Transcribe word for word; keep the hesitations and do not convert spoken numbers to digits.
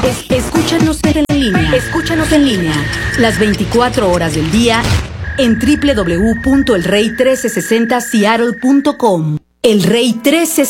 Escúchanos en línea. Escúchanos en línea. Las veinticuatro horas del día en doble u doble u doble u punto el rey mil trescientos sesenta seattle punto com. El Rey trescientos